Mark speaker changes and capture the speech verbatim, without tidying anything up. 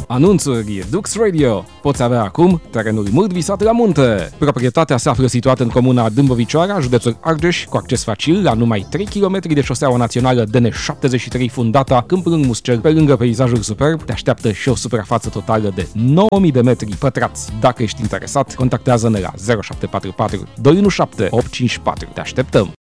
Speaker 1: Anunțuri. Dux Radio. Poți avea acum terenul mult visat la munte. Proprietatea se află situată în comuna Dâmbovicoara, județul Argeș, cu acces facil la numai trei kilometri de șoseaua națională D N șaptezeci și trei fundata Câmpul Lung Muscel. Pe lângă peisajul superb, te așteaptă și o suprafață totală de nouă mii de metri pătrați. Dacă ești interesat, contactează-ne la zero șapte patru patru doi unu șapte opt cinci patru. Te așteptăm!